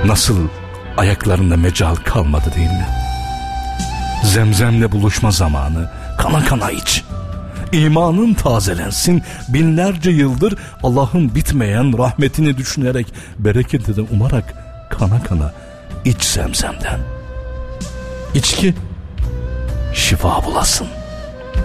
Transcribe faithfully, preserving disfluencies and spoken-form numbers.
Nasıl ayaklarında mecal kalmadı değil mi? Zemzemle buluşma zamanı, kana kana iç. İmanın tazelensin, binlerce yıldır Allah'ın bitmeyen rahmetini düşünerek, bereketini umarak kana kana iç zemzemden. İç ki şifa bulasın.